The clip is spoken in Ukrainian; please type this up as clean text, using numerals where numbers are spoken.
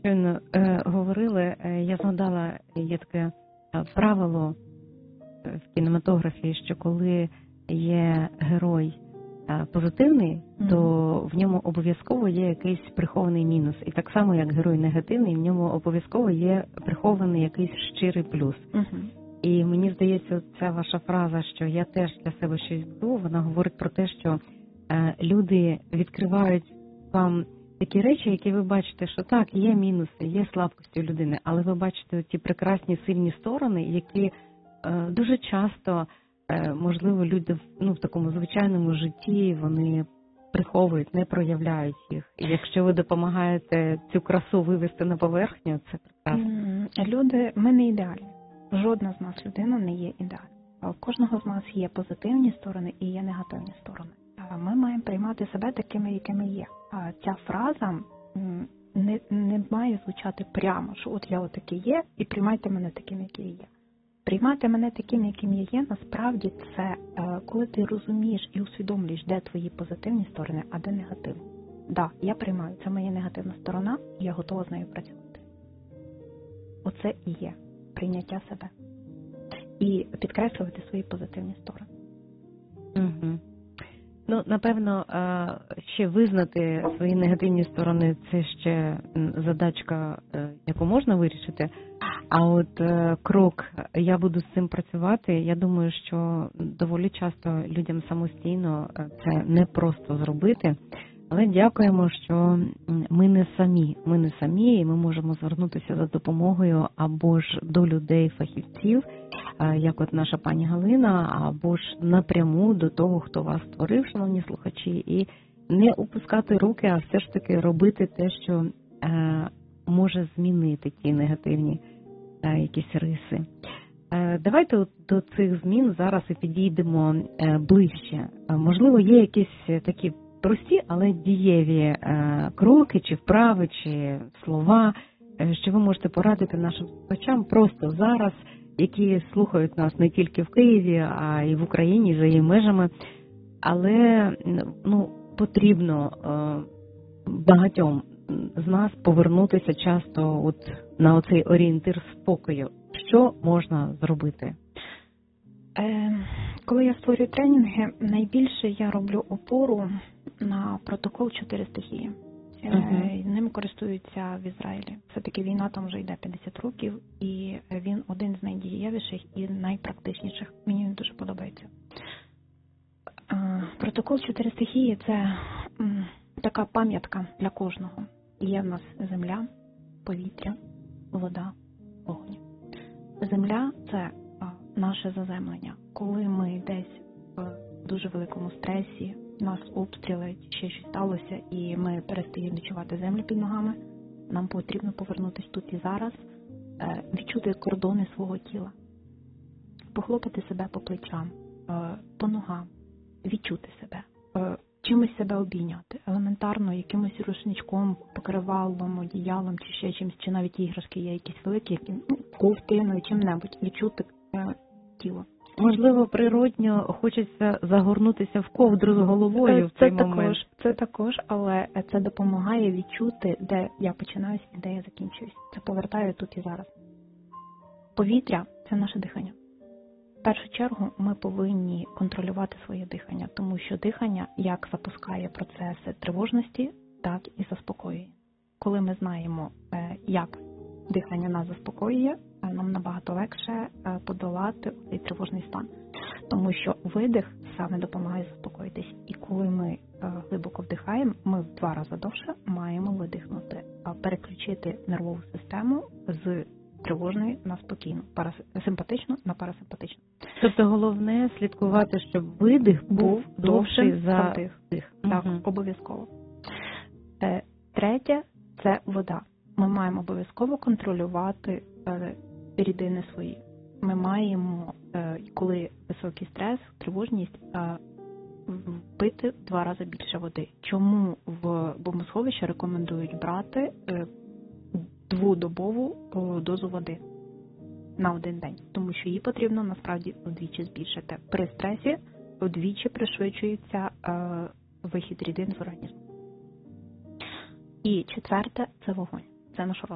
щойно говорили, я згадала, є таке правило в кінематографі, що коли є герой позитивний, то в ньому обов'язково є якийсь прихований мінус. І так само, як герой негативний, в ньому обов'язково є прихований якийсь щирий плюс. І мені здається, ця ваша фраза, що я теж для себе щось буду, вона говорить про те, що люди відкривають вам такі речі, які ви бачите, що так, є мінуси, є слабкості у людини, але ви бачите ті прекрасні, сильні сторони, які дуже часто, можливо, люди в такому звичайному житті, вони приховують, не проявляють їх. І якщо ви допомагаєте цю красу вивести на поверхню, це прекрасно. Люди, ми не ідеальні. Жодна з нас людина не є ідеальна. У кожного з нас є позитивні сторони і є негативні сторони. Ми маємо приймати себе такими, якими є. А ця фраза не має звучати прямо, що от я отакий є, і приймайте мене таким, який я є. Приймати мене таким, яким я є, насправді це коли ти розумієш і усвідомлюєш, де твої позитивні сторони, а де негативні. Так, я приймаю, це моя негативна сторона, і я готова з нею працювати. Оце і є прийняття себе. І підкреслювати свої позитивні сторони. Угу. Напевно, ще визнати свої негативні сторони – це ще задачка, яку можна вирішити. А от крок «я буду з цим працювати», я думаю, що доволі часто людям самостійно це не просто зробити. Але дякуємо, що ми не самі, і ми можемо звернутися за допомогою або ж до людей-фахівців, як от наша пані Галина, або ж напряму до того, хто вас створив, шановні слухачі, і не опускати руки, а все ж таки робити те, що може змінити ті негативні якісь риси. Давайте от до цих змін зараз і підійдемо ближче. Можливо, є якісь такі прості, але дієві кроки, чи вправи, чи слова, що ви можете порадити нашим слухачам просто зараз, які слухають нас не тільки в Києві, а й в Україні, за її межами. Але потрібно багатьом з нас повернутися часто от на оцей орієнтир спокою. Що можна зробити? Коли я створюю тренінги, найбільше я роблю опору на протокол 4 стихії. Ним користуються в Ізраїлі. Все-таки війна там вже йде 50 років, і він один з найдієвіших і найпрактичніших. Мені він дуже подобається. Протокол 4 стихії – це така пам'ятка для кожного. Є в нас земля, повітря, вода, вогонь. Земля – це наше заземлення. Коли ми десь в дуже великому стресі, нас обстріли, ще щось сталося, і ми перестаємо відчувати землю під ногами, нам потрібно повернутися тут і зараз, відчути кордони свого тіла, похлопати себе по плечам, по ногам, відчути себе, чимось себе обійняти, елементарно якимось рушничком, покривалом, одіялом чи ще чимось, чи навіть іграшки є якісь великі, ковтиною, чим-небудь, відчути тіло. Можливо, природньо хочеться загорнутися в ковдру з головою в цей момент. Це також, але це допомагає відчути, де я починаюсь і де я закінчуюсь. Це повертає тут і зараз. Повітря – це наше дихання. В першу чергу ми повинні контролювати своє дихання, тому що дихання як запускає процеси тривожності, так і заспокоює. Коли ми знаємо, як дихання нас заспокоює, нам набагато легше подолати цей тривожний стан. Тому що видих саме допомагає заспокоїтись. І коли ми глибоко вдихаємо, ми в 2 рази довше маємо видихнути, переключити нервову систему з тривожної на спокійну, симпатичну на парасимпатичну. Тобто головне слідкувати, щоб видих був довший за вдих. Так, обов'язково. Третє – це вода. Ми маємо обов'язково контролювати рідини свої. Ми маємо, коли високий стрес, тривожність, пити в 2 рази більше води. Чому в бомбосховищі рекомендують брати 2-добову дозу води на 1 день? Тому що її потрібно насправді вдвічі збільшити. При стресі вдвічі пришвидшується вихід рідин з організму. І 4 – це вогонь. Це наш